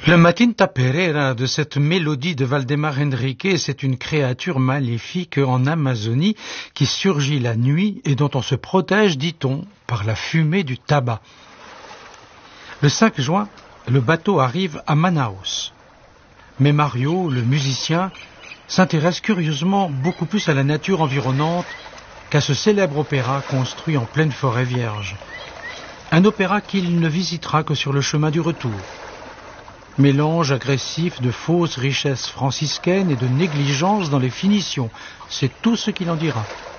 Le Matinta Pereira de cette mélodie de Valdemar Henrique, c'est une créature maléfique en Amazonie qui surgit la nuit et dont on se protège, dit-on, par la fumée du tabac. Le 5 juin, le bateau arrive à Manaus. Mais Mario, le musicien, s'intéresse curieusement beaucoup plus à la nature environnante qu'à ce célèbre opéra construit en pleine forêt vierge. Un opéra qu'il ne visitera que sur le chemin du retour. Mélange agressif de fausses richesses franciscaines et de négligence dans les finitions, c'est tout ce qu'il en dira.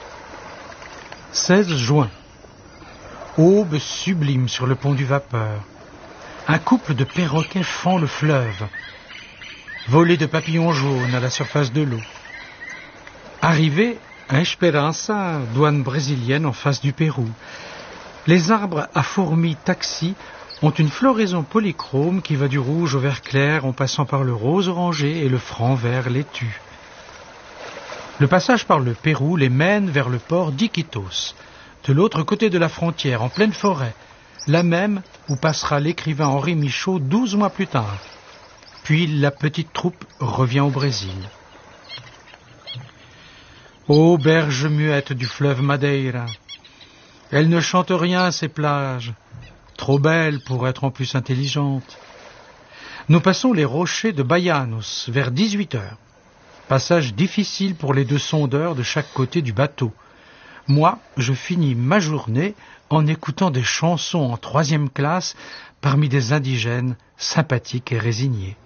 16 juin. Aube sublime sur le pont du Vapeur. Un couple de perroquets fend le fleuve. Volée de papillons jaunes à la surface de l'eau. Arrivée à Esperança, douane brésilienne en face du Pérou. Les arbres à fourmis taxis ont une floraison polychrome qui va du rouge au vert clair en passant par le rose orangé et le franc vert laitue. Le passage par le Pérou les mène vers le port d'Iquitos, de l'autre côté de la frontière, en pleine forêt, la même où passera l'écrivain Henri Michaud 12 mois plus tard. Puis la petite troupe revient au Brésil. Ô berge muette du fleuve Madeira, elle ne chante rien à ces plages, trop belle pour être en plus intelligente. Nous passons les rochers de Baianos vers 18 heures. Passage difficile pour les deux sondeurs de chaque côté du bateau. Moi, je finis ma journée en écoutant des chansons en 3e classe parmi des indigènes sympathiques et résignés.